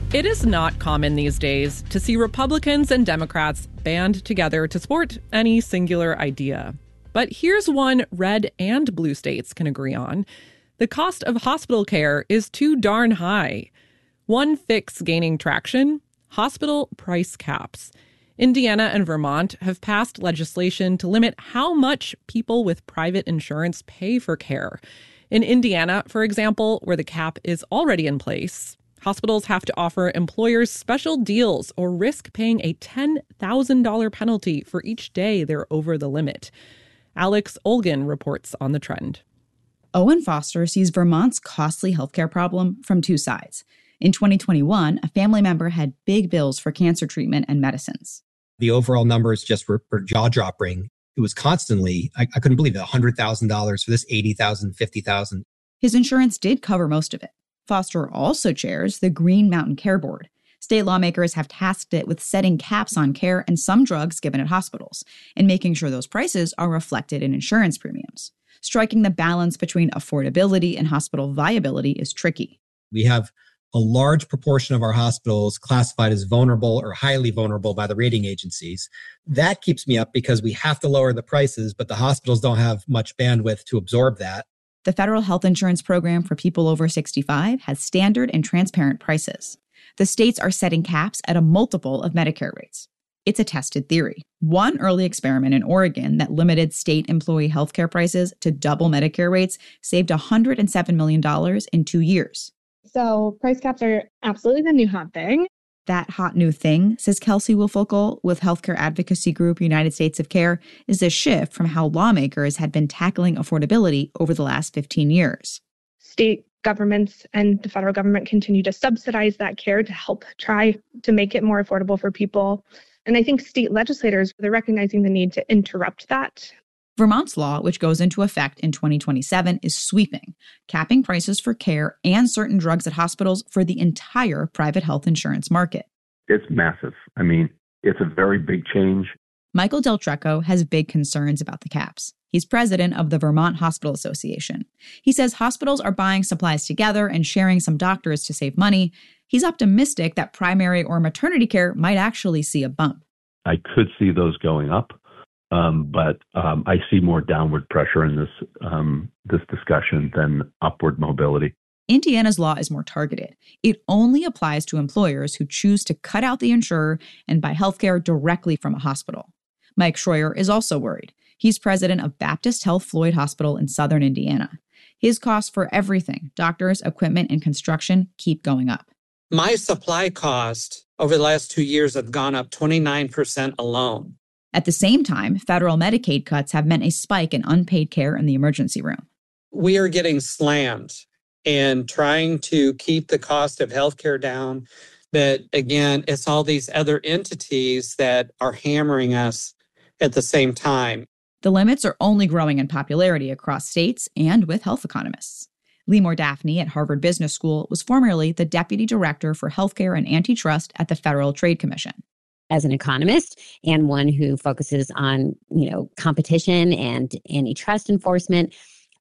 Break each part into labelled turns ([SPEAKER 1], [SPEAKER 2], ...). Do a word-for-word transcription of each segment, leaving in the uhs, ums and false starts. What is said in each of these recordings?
[SPEAKER 1] It is not common these days to see Republicans and Democrats band together to support any singular idea. But here's one red and blue states can agree on. The cost of hospital care is too darn high. One fix gaining traction: hospital price caps. Indiana and Vermont have passed legislation to limit how much people with private insurance pay for care. In Indiana, for example, where the cap is already in place, hospitals have to offer employers special deals or risk paying a ten thousand dollars penalty for each day they're over the limit. Alex Olgin reports on the trend.
[SPEAKER 2] Owen Foster sees Vermont's costly healthcare problem from two sides. In twenty twenty-one, a family member had big bills for cancer treatment and medicines.
[SPEAKER 3] The overall numbers just were, were jaw-dropping. It was constantly, I, I couldn't believe it, one hundred thousand dollars for this, eighty thousand dollars, fifty thousand dollars.
[SPEAKER 2] His insurance did cover most of it. Foster also chairs the Green Mountain Care Board. State lawmakers have tasked it with setting caps on care and some drugs given at hospitals, and making sure those prices are reflected in insurance premiums. Striking the balance between affordability and hospital viability is tricky.
[SPEAKER 3] We have a large proportion of our hospitals classified as vulnerable or highly vulnerable by the rating agencies. That keeps me up because we have to lower the prices, but the hospitals don't have much bandwidth to absorb that.
[SPEAKER 2] The federal health insurance program for people over sixty-five has standard and transparent prices. The states are setting caps at a multiple of Medicare rates. It's a tested theory. One early experiment in Oregon that limited state employee healthcare prices to double Medicare rates saved one hundred seven million dollars in two years.
[SPEAKER 4] So price caps are absolutely the new hot thing.
[SPEAKER 2] That hot new thing, says Kelsey Wilfogle with healthcare advocacy group United States of Care, is a shift from how lawmakers had been tackling affordability over the last fifteen years.
[SPEAKER 4] State governments and the federal government continue to subsidize that care to help try to make it more affordable for people. And I think state legislators, they're recognizing the need to interrupt that.
[SPEAKER 2] Vermont's law, which goes into effect in twenty twenty-seven, is sweeping, capping prices for care and certain drugs at hospitals for the entire private health insurance market.
[SPEAKER 5] It's massive. I mean, it's a very big change.
[SPEAKER 2] Michael Del Trecco has big concerns about the caps. He's president of the Vermont Hospital Association. He says hospitals are buying supplies together and sharing some doctors to save money. He's optimistic that primary or maternity care might actually see a bump.
[SPEAKER 5] I could see those going up. Um, but um, I see more downward pressure in this um, this discussion than upward mobility.
[SPEAKER 2] Indiana's law is more targeted. It only applies to employers who choose to cut out the insurer and buy healthcare directly from a hospital. Mike Schroyer is also worried. He's president of Baptist Health Floyd Hospital in southern Indiana. His costs for everything, doctors, equipment, and construction, keep going up.
[SPEAKER 6] My supply cost over the last two years have gone up twenty-nine percent alone.
[SPEAKER 2] At the same time, federal Medicaid cuts have meant a spike in unpaid care in the emergency room.
[SPEAKER 6] We are getting slammed and trying to keep the cost of healthcare down. But again, it's all these other entities that are hammering us at the same time.
[SPEAKER 2] The limits are only growing in popularity across states and with health economists. Limor Daphne at Harvard Business School was formerly the deputy director for healthcare and antitrust at the Federal Trade Commission.
[SPEAKER 7] As an economist and one who focuses on, you know, competition and antitrust enforcement,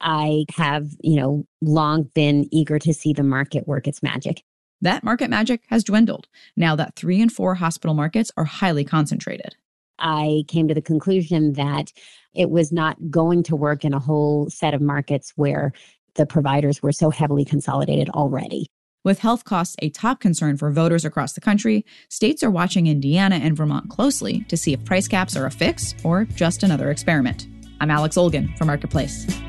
[SPEAKER 7] I have, you know, long been eager to see the market work its magic.
[SPEAKER 2] That market magic has dwindled now that three and four hospital markets are highly concentrated.
[SPEAKER 7] I came to the conclusion that it was not going to work in a whole set of markets where the providers were so heavily consolidated already.
[SPEAKER 2] With health costs a top concern for voters across the country, states are watching Indiana and Vermont closely to see if price caps are a fix or just another experiment. I'm Alex Olgin for Marketplace.